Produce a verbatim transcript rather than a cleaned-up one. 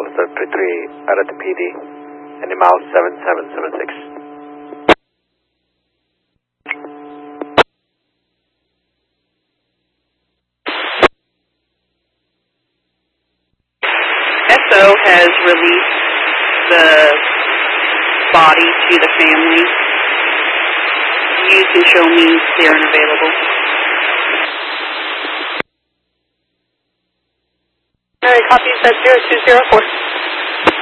Officer three three out at the P D, animal seven seven seven six. S O has released the body to the family. You can show me clear and available. Alright, copy, that's zero two zero four.